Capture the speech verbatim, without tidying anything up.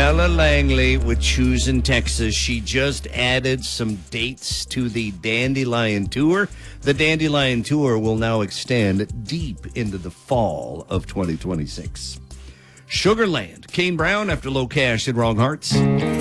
Ella Langley with Choose in Texas. She just added some dates to the Dandelion Tour. The Dandelion Tour will now extend deep into the fall of twenty twenty-six. Sugarland, Kane Brown after Low Cash and Wrong Hearts.